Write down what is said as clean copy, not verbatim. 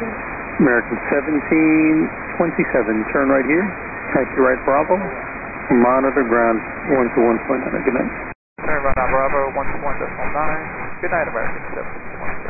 American 1727, turn right here. Taxi right Bravo. Monitor ground 121.9. Good night. Turn right on Bravo 121.9. Good night, American 1727.